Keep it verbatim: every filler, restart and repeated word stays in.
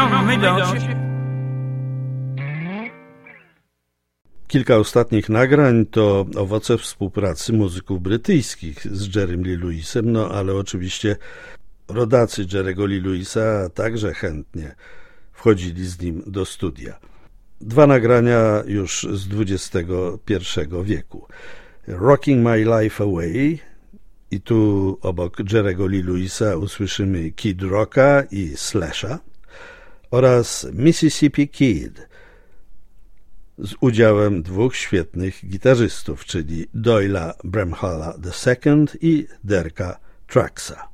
on me, don't you? Kilka ostatnich nagrań to owoce współpracy muzyków brytyjskich z Jerrym Lee Lewisem, no ale oczywiście rodacy Jerry'ego Lee Lewisa także chętnie wchodzili z nim do studia. Dwa nagrania już z dwudziestego pierwszego wieku. Rocking My Life Away i tu obok Jerry'ego Lee Lewisa usłyszymy Kid Rocka i Slasha oraz Mississippi Kid z udziałem dwóch świetnych gitarzystów, czyli Doyla Bramhalla the second i Derka Trucksa.